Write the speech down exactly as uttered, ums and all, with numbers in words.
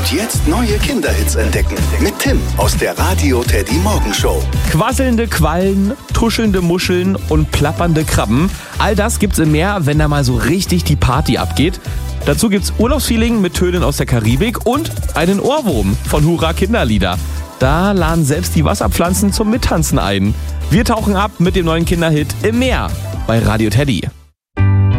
Und jetzt neue Kinderhits entdecken. Mit Tim aus der Radio Teddy Morgenshow. Quasselnde Quallen, tuschelnde Muscheln und plappernde Krabben. All das gibt's im Meer, wenn da mal so richtig die Party abgeht. Dazu gibt's Urlaubsfeeling mit Tönen aus der Karibik und einen Ohrwurm von Hurra Kinderlieder. Da laden selbst die Wasserpflanzen zum Mittanzen ein. Wir tauchen ab mit dem neuen Kinderhit Im Meer bei Radio Teddy.